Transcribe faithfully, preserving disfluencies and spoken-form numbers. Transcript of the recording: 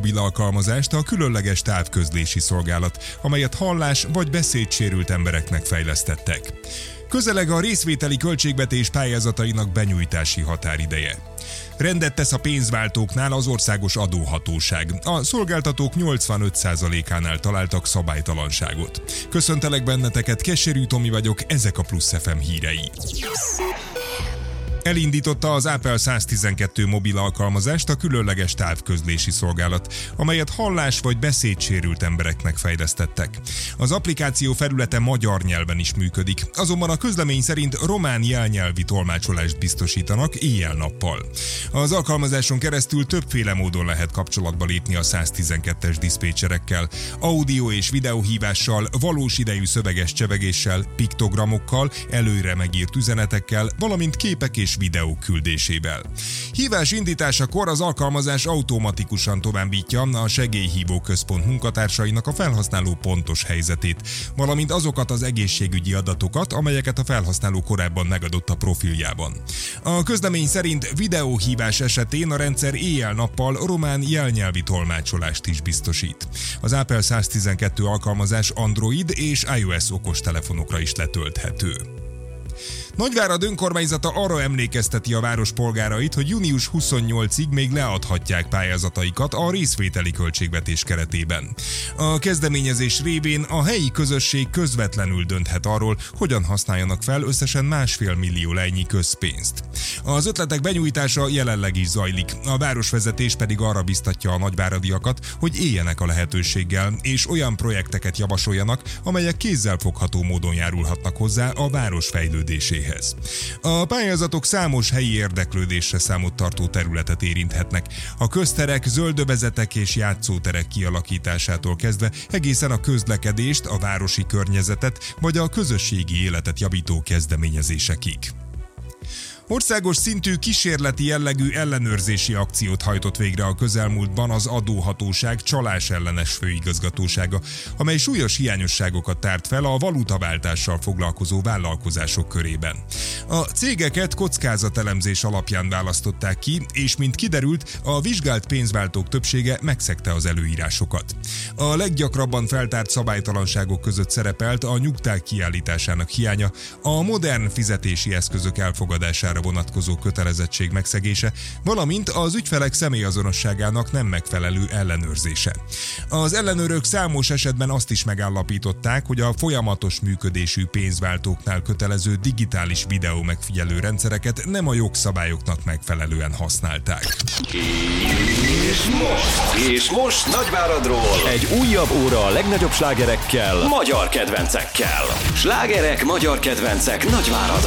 mobil alkalmazást a különleges távközlési szolgálat, amelyet hallás- vagy beszédsérült embereknek fejlesztettek. Közeleg a részvételi költségvetés pályázatainak benyújtási határideje. Rendet tesz a pénzváltóknál az országos adóhatóság. A szolgáltatók nyolcvanöt százalékánál találtak szabálytalanságot. Köszöntelek benneteket, Keserű Tomi vagyok, ezek a Plusz ef em hírei. Elindította az Apple száztizenkettő mobil alkalmazást a különleges távközlési szolgálat, amelyet hallás- vagy beszédsérült embereknek fejlesztettek. Az applikáció felülete magyar nyelven is működik, azonban a közlemény szerint román jelnyelvi tolmácsolást biztosítanak éjjel-nappal. Az alkalmazáson keresztül többféle módon lehet kapcsolatba lépni a száztizenkettes diszpécserekkel, audio és videóhívással, valós idejű szöveges csevegéssel, piktogramokkal, előre megírt üzenetekkel, valamint képek és videók küldésével. Hívás indításakor az alkalmazás automatikusan továbbítja a segélyhívó központ munkatársainak a felhasználó pontos helyzetét, valamint azokat az egészségügyi adatokat, amelyeket a felhasználó korábban megadott a profiljában. A közlemény szerint videóhívás esetén a rendszer éjjel-nappal román jelnyelvi tolmácsolást is biztosít. Az Apple száztizenkettő alkalmazás Android és iOS okostelefonokra is letölthető. Nagyvárad önkormányzata arra emlékezteti a város polgárait, hogy június huszonnyolcadikáig még leadhatják pályázataikat a részvételi költségvetés keretében. A kezdeményezés révén a helyi közösség közvetlenül dönthet arról, hogyan használjanak fel összesen másfél millió lejnyi közpénzt. Az ötletek benyújtása jelenleg is zajlik, a városvezetés pedig arra biztatja a nagyváradiakat, hogy éljenek a lehetőséggel, és olyan projekteket javasoljanak, amelyek kézzelfogható módon járulhatnak hozzá a város fejlődéséhez. A pályázatok számos helyi érdeklődésre számot tartó területet érinthetnek, a közterek, zöldövezetek és játszóterek kialakításától kezdve egészen a közlekedést, a városi környezetet vagy a közösségi életet javító kezdeményezésekig. Országos szintű kísérleti jellegű ellenőrzési akciót hajtott végre a közelmúltban az adóhatóság csalás ellenes főigazgatósága, amely súlyos hiányosságokat tárt fel a valutaváltással foglalkozó vállalkozások körében. A cégeket kockázatelemzés alapján választották ki, és mint kiderült, a vizsgált pénzváltók többsége megszegte az előírásokat. A leggyakrabban feltárt szabálytalanságok között szerepelt a nyugták kiállításának hiánya, a modern fizetési eszközök elfogadására vonatkozó kötelezettség megszegése, valamint az ügyfelek személyazonosságának nem megfelelő ellenőrzése. Az ellenőrök számos esetben azt is megállapították, hogy a folyamatos működésű pénzváltóknál kötelező digitális videó megfigyelő rendszereket nem a jogszabályoknak megfelelően használták. És most, és most Nagyváradról egy újabb óra a legnagyobb slágerekkel, magyar kedvencekkel. Slágerek, magyar kedvencek Nagyváradról.